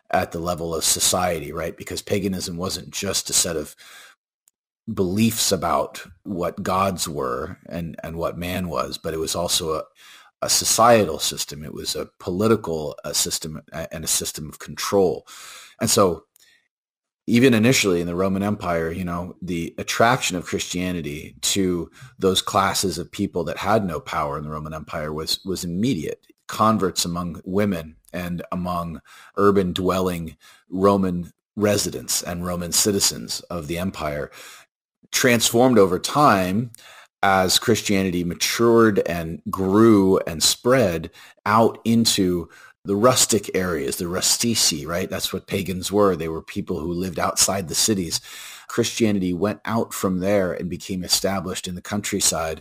at the level of society, right? Because paganism wasn't just a set of beliefs about what gods were and what man was, but it was also a societal system. It was a political system and a system of control. And so even initially in the Roman Empire, the attraction of Christianity to those classes of people that had no power in the Roman Empire was immediate. Converts among women and among urban dwelling Roman residents and Roman citizens of the empire transformed over time as Christianity matured and grew and spread out into the rustic areas, the rustici, right? That's what pagans were. They were people who lived outside the cities. Christianity went out from there and became established in the countryside.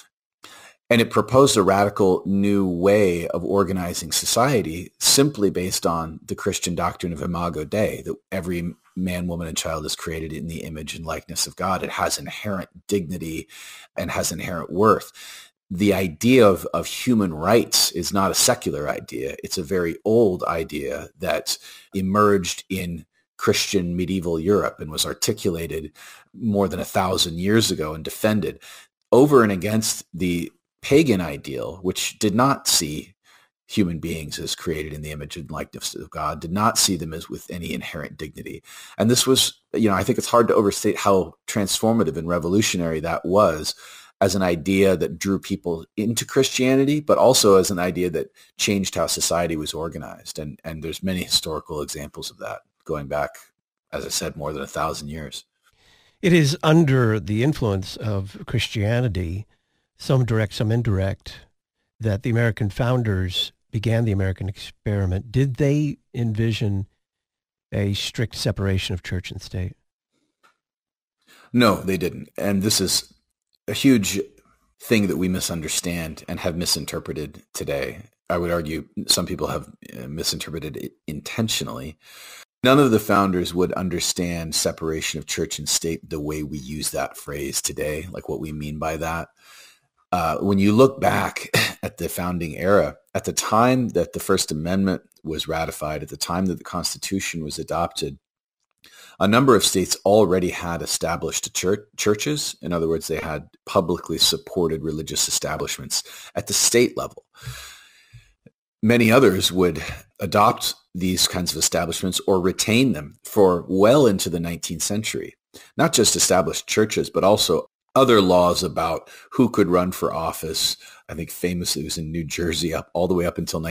And it proposed a radical new way of organizing society simply based on the Christian doctrine of Imago Dei, that every man, woman, and child is created in the image and likeness of God. It has inherent dignity and has inherent worth. The idea of human rights is not a secular idea. It's a very old idea that emerged in Christian medieval Europe and was articulated more than 1,000 years ago and defended over and against the pagan ideal, which did not see human beings as created in the image and likeness of God, did not see them as with any inherent dignity. And this was, I think it's hard to overstate how transformative and revolutionary that was as an idea that drew people into Christianity, but also as an idea that changed how society was organized. And there's many historical examples of that going back, as I said, more than 1,000 years. It is under the influence of Christianity, some direct, some indirect, that the American founders began the American experiment. Did they envision a strict separation of church and state? No, they didn't. And this is a huge thing that we misunderstand and have misinterpreted today. I would argue some people have misinterpreted it intentionally. None of the founders would understand separation of church and state the way we use that phrase today, like what we mean by that. When you look back at the founding era, at the time that the First Amendment was ratified, at the time that the Constitution was adopted, a number of states already had established churches. In other words, they had publicly supported religious establishments at the state level. Many others would adopt these kinds of establishments or retain them for well into the 19th century. Not just established churches, but also other laws about who could run for office. I think famously it was in New Jersey all the way up until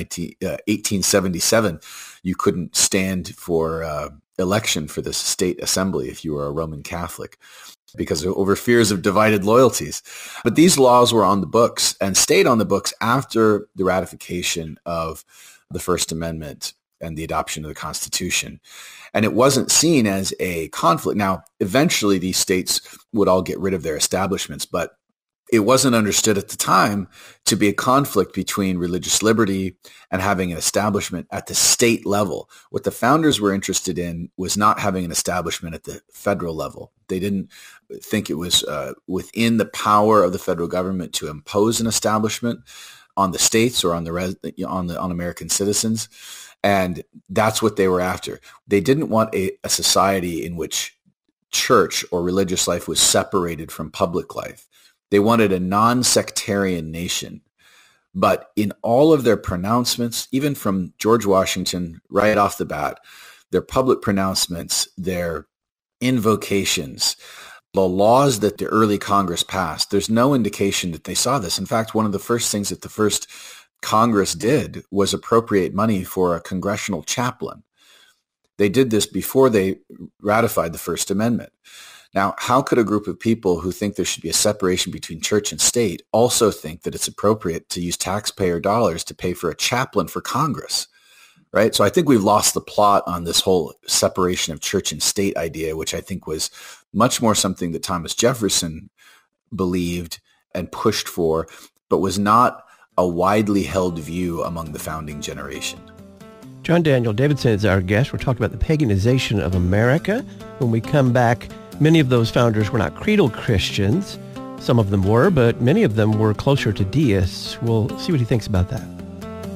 1877. You couldn't stand for election for the state assembly if you were a Roman Catholic because over fears of divided loyalties. But these laws were on the books and stayed on the books after the ratification of the First Amendment and the adoption of the Constitution. And it wasn't seen as a conflict. Now, eventually these states would all get rid of their establishments, but it wasn't understood at the time to be a conflict between religious liberty and having an establishment at the state level. What the founders were interested in was not having an establishment at the federal level. They didn't think it was within the power of the federal government to impose an establishment on the states or on American citizens. And that's what they were after. They didn't want a society in which church or religious life was separated from public life. They wanted a non-sectarian nation. But in all of their pronouncements, even from George Washington right off the bat, their public pronouncements, their invocations, the laws that the early Congress passed, there's no indication that they saw this. In fact, one of the first things that the first Congress did was appropriate money for a congressional chaplain. They did this before they ratified the First Amendment. Now, how could a group of people who think there should be a separation between church and state also think that it's appropriate to use taxpayer dollars to pay for a chaplain for Congress, right? So I think we've lost the plot on this whole separation of church and state idea, which I think was much more something that Thomas Jefferson believed and pushed for, but was not a widely held view among the founding generation. John Daniel Davidson is our guest. We're talking about the paganization of America. When we come back, many of those founders were not creedal Christians. Some of them were, but many of them were closer to deists. We'll see what he thinks about that.